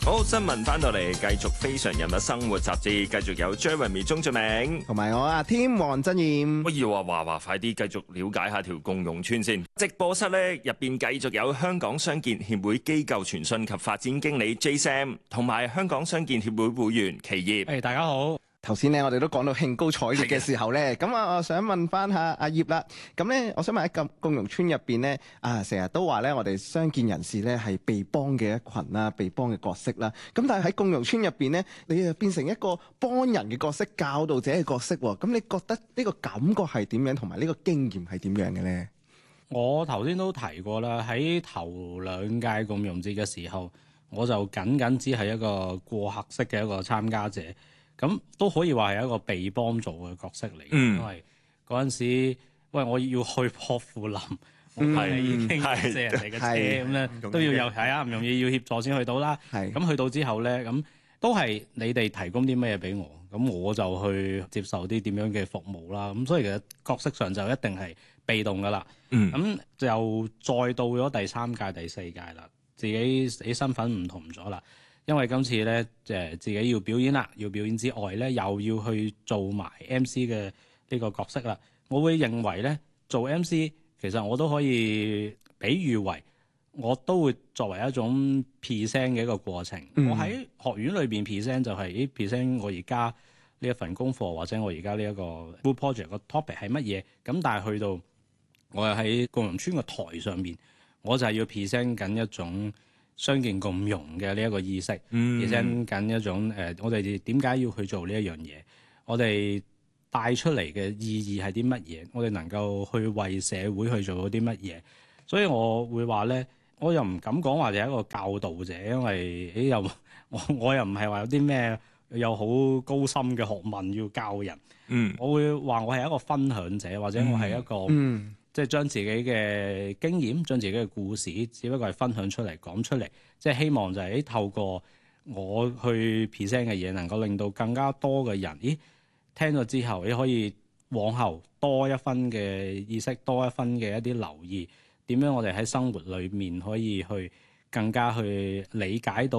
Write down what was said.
好，新聞翻到嚟，繼續非常人物生活雜誌，繼續有 Jeremy 鍾俊明同埋我阿添黃真彥。 不要話快啲繼續了解下條共融村先。直播室咧入邊繼續有香港傷健協會機構傳訊及發展經理 J Sam， 同埋香港傷健協會會員祁業。 大家好。 頭先咧，我哋都講到興高采烈嘅時候咧，咁我想問翻下阿葉啦。咁咧，我想問喺共融村入邊咧，成日都話咧，我哋傷健人士咧係被幫嘅一群啦，被幫嘅角色啦。咁但係喺共融村入邊咧，你又變成一個幫人嘅角色、教導者嘅角色喎。咁你覺得呢個感覺係點樣，同埋呢個經驗係點樣嘅咧？ 我頭先都提過啦，喺頭兩屆共融節嘅時候，我就僅只係一個過客式嘅一個參加者。咁都可以話係一個被幫助嘅角色嚟，因為嗰陣時，我要去薄扶林，我係已經借人哋嘅車咁咧，都要有係啊，唔容易，要協助先去到啦。咁去到之後咧，咁都係你哋提供啲咩嘢俾我，咁我就去接受啲點樣嘅服務啦。咁所以其實角色上就一定係被動噶啦。咁就再到咗第三屆、第四屆啦，自己身份唔同咗啦。因為今次咧，自己要表演啦，要表演之外咧，又要去做埋 MC 嘅呢個角色啦。我會認為咧，做 MC 其實我都可以比喻為，我都會作為一種 present 嘅一個過程。我喺學院裏邊 present 就係present 我而家呢一份功課，或者我而家呢一個 group project 個 topic 係乜嘢。咁但係去到我又喺共融村個台上面，我就係要 present 緊一種傷健共融嘅呢一個意識，present緊一種我哋點解要去做呢一樣嘢？我哋帶出嚟嘅意義係啲乜嘢？我哋能夠去為社會去做到啲乜嘢？所以我會話咧，我又唔敢講話就係一個教導者，因為我又唔係話有啲咩有好高深嘅學問要教人。我會話我係一個分享者，或者我係一個即係將自己嘅經驗、將自己嘅故事，只不過係分享出嚟、講出嚟，即係希望就係透過我去 present 嘅嘢，能夠令到更加多嘅人，聽咗之後，你可以往後多一分嘅意識，多一分嘅一啲留意，點樣我哋喺生活裏面可以去更加去理解到。